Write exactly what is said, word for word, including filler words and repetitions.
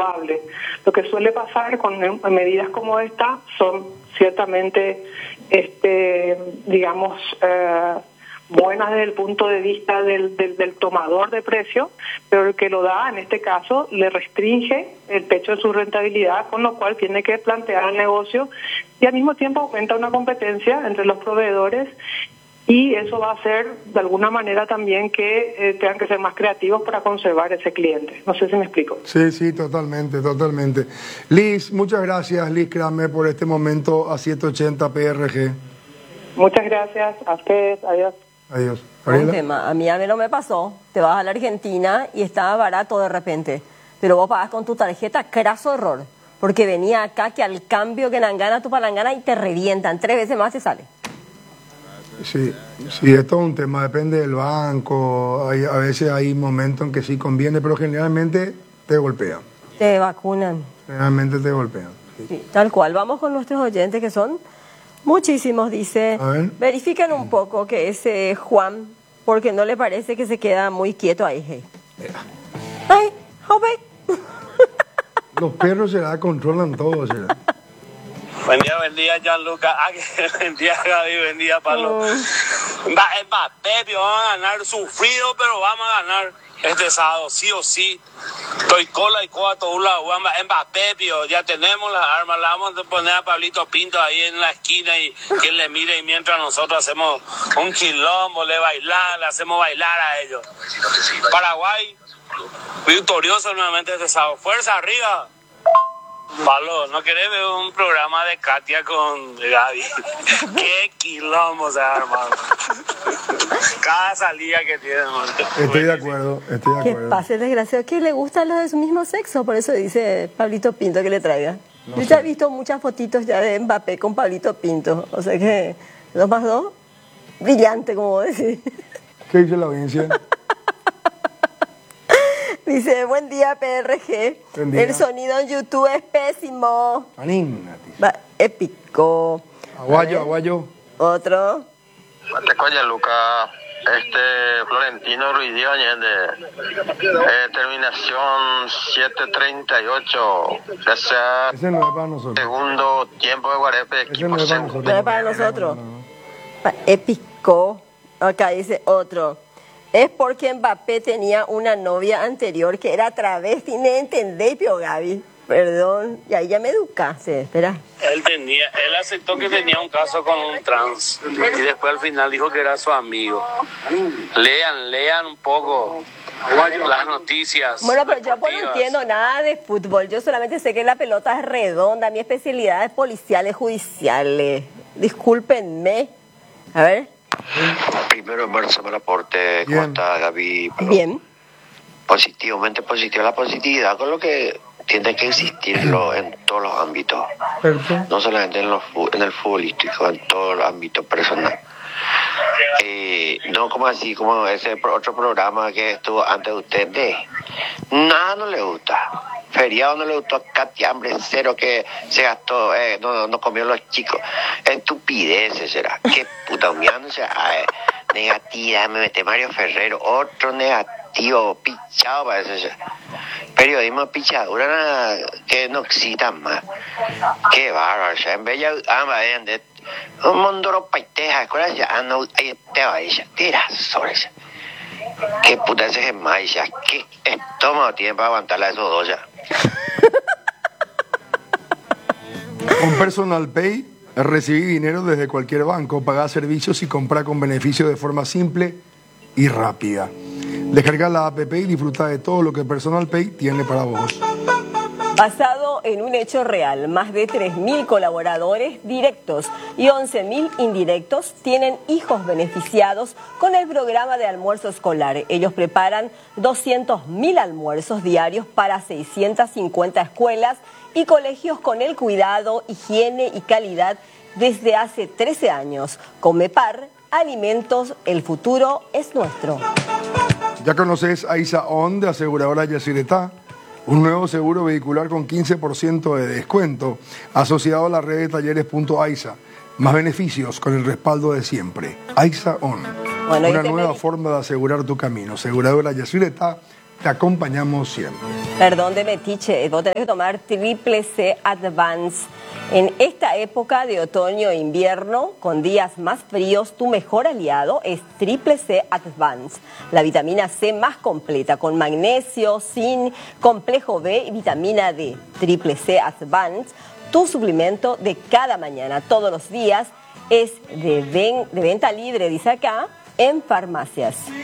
probable. Lo que suele pasar con medidas como esta son ciertamente, este, digamos, eh, buenas desde el punto de vista del, del, del tomador de precio, pero el que lo da, en este caso, le restringe el techo de su rentabilidad, con lo cual tiene que plantear el negocio y al mismo tiempo aumenta una competencia entre los proveedores. Y eso va a hacer, de alguna manera, también que eh, tengan que ser más creativos para conservar ese cliente. No sé si me explico. Sí, sí, totalmente, totalmente. Liz, muchas gracias, Liz Kramer, por este momento a setecientos ochenta P R G. Muchas gracias. A ustedes. Adiós. Adiós. Un tema. A mí a mí no me pasó. Te vas a la Argentina y estaba barato de repente. Pero vos pagas con tu tarjeta, craso error. Porque venía acá que al cambio que nangana tu palangana y te revientan. Tres veces más te sale. Sí, sí, esto es un tema, depende del banco, hay, a veces hay momentos en que sí conviene, pero generalmente te golpean. Te vacunan. Generalmente te golpean. Sí. Sí, tal cual. Vamos con nuestros oyentes que son muchísimos, dice. A ver. Verifiquen un poco que ese Juan, porque no le parece que se queda muy quieto ahí. Hey. Ay, joven. Los perros se la controlan todo, ¿será? Buen día, buen día, Gianluca. Ah, buen día, Gaby, buen día, Pablo. Oh. Mbappé, vamos a ganar, sufrido, pero vamos a ganar este sábado, sí o sí. Estoy cola y coa todo lado. Mbappé, pio, ya tenemos las armas, la vamos a poner a Pablito Pinto ahí en la esquina y quien le mire, y mientras nosotros hacemos un quilombo, le bailar, le hacemos bailar a ellos. Paraguay, victorioso nuevamente este sábado. Fuerza arriba. Pablo, ¿no querés ver un programa de Katia con Gaby? ¡Qué quilombo se ha armado! Cada salida que tiene, hermano. Estoy de acuerdo, estoy de Que acuerdo. pase, desgraciado, que le gustan los de su mismo sexo, por eso dice Pablito Pinto que le traiga. No Yo sé. ya he visto muchas fotitos ya de Mbappé con Pablito Pinto, o sea que dos más dos, brillante, como vos decís. ¿Qué dice la audiencia? Dice, buen día P R G, Buen día. el sonido en YouTube es pésimo. Anímate. Va, épico. Aguayo, aguayo. Otro. Te coña, Luca. Este, Florentino Ruiz Díaz de eh, terminación siete treinta y ocho. Ya sea Ese no es para nosotros. segundo tiempo de Guarepe, Ese equipo no es para segundo. nosotros. No es para nosotros. No, no, no. Va, épico. Acá dice otro. Es porque Mbappé tenía una novia anterior que era travesti, ¿no entendés, Pio Gaby? Perdón, y ahí ya me educaste, espera. Él tenía, él aceptó que tenía un caso con un trans y después al final dijo que era su amigo. Lean, lean un poco las noticias. Bueno, pero yo pues no deportivas. entiendo nada de fútbol, yo solamente sé que la pelota es redonda, mi especialidad es policiales judiciales. Discúlpenme. A ver. Primero, Marzo Malaporte, ¿cómo Bien. está, Gaby? Bien. Positivamente positiva la positividad, con lo que tiene que existirlo en todos los ámbitos. Perfecto. No solamente en, los, fu- en el futbolístico, en todo el ámbito personal. Eh, no como así, como ese pro- otro programa que estuvo antes de ustedes. Nada no le gusta. Feriado no le gustó a Katia, hambre cero que se gastó, eh, no, no comió los chicos. Estupideces será. Qué puta humeándose. Ay, negativa, me mete Mario Ferrero, otro negativo, pichado parece ser. Periodismo pichadura nada, que no excitan más. Qué bárbaro, o sea, en vez de ama de un mondoro paiteja, escuela ya no ahí te va ella, tira sobre ella. Qué puta ese es más ya, qué estómago tiene para aguantarla esos dos ya. Con Personal Pay, recibí dinero desde cualquier banco, pagar servicios y comprar con beneficio de forma simple y rápida. Descarga la app y disfruta de todo lo que Personal Pay tiene para vos. Basado en un hecho real, más de tres mil colaboradores directos y once mil indirectos tienen hijos beneficiados con el programa de almuerzo escolar. Ellos preparan doscientos mil almuerzos diarios para seiscientas cincuenta escuelas y colegios con el cuidado, higiene y calidad desde hace trece años. Comepar, alimentos, el futuro es nuestro. Ya conoces AISA ON de aseguradora Yacyretá, un nuevo seguro vehicular con quince por ciento de descuento, asociado a la red de talleres Punto AISA. Más beneficios con el respaldo de siempre. AISA ON, Bueno, una y te nueva me- forma de asegurar tu camino. Aseguradora Yacyretá, te acompañamos siempre. Perdón de metiche, vos tenés que tomar Triple C Advance. En esta época de otoño e invierno, con días más fríos, tu mejor aliado es Triple C Advance, la vitamina C más completa, con magnesio, zinc, complejo B y vitamina D. Triple C Advance, tu suplemento de cada mañana, todos los días, es de, ven, de venta libre, dice acá, en farmacias.